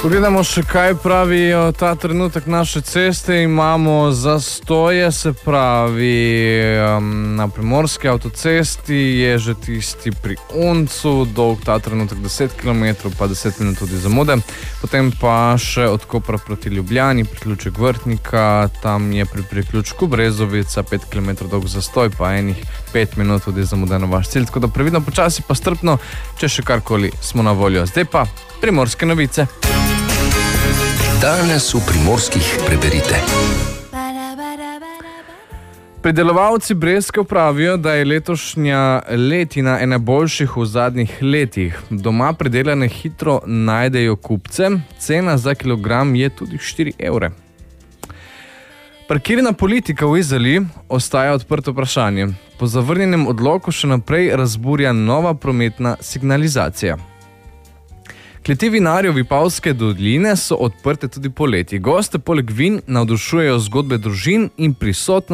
Pogledamo še, kaj pravijo ta trenutek naše ceste. Imamo zastoje, se pravi na primorski avtocesti je že tisti pri Uncu, dolg ta trenutek 10 km, pa 10 minut tudi zamude. Potem pa še od Kopra proti Ljubljani, priključek Vrtnika, tam je pri priključku Brezovica 5 km dolg zastoj, pa enih 5 minut tudi zamude na vaš cilj. Tako da previdno, počasi pa strpno, če še karkoli smo na voljo. Zdaj pa primorske novice. Danes v Primorskih preberite. Pridelovalci breskev pravijo, da je letošnja letina ena boljših v zadnjih letih. Doma pridelane hitro najdejo kupce, cena za kilogram je tudi 4 evre. Parkirna politika v Izoli ostaja odprto vprašanje. Po zavrnjenem odloku še naprej razburja nova prometna signalizacija. Kleti vinarjev Vipavske doline so odprte tudi poleti. Goste poleg vin navdušujejo zgodbe družin in prisotnost